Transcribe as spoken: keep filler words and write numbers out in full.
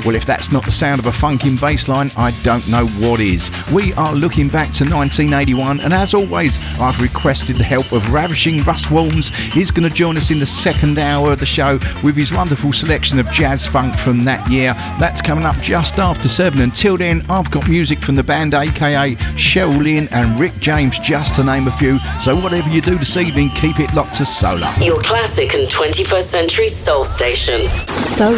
Well, if that's not the sound of a funkin' bass line, I don't know what is. We are looking back to nineteen eighty-one, and as always, I've requested the help of ravishing Russ Walms. He's going to join us in the second hour of the show with his wonderful selection of jazz funk from that year. That's coming up just after seven. Until then, I've got music from the band, aka Cheryl Lynn and Rick James, just to name a few. So whatever you do this evening, keep it locked to Solar. Your classic and twenty-first century soul station. Solar.